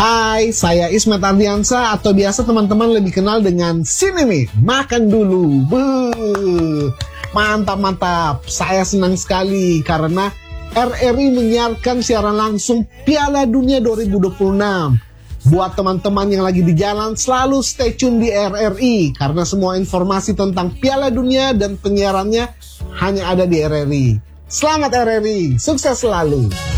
Hai, saya Ismet Ardiansa atau biasa teman-teman lebih kenal dengan Sinemi. Makan dulu. Mantap. Saya senang sekali karena RRI menyiarkan siaran langsung Piala Dunia 2026. Buat teman-teman yang lagi di jalan, selalu stay tune di RRI karena semua informasi tentang Piala Dunia dan penyiarannya hanya ada di RRI. Selamat RRI, sukses selalu.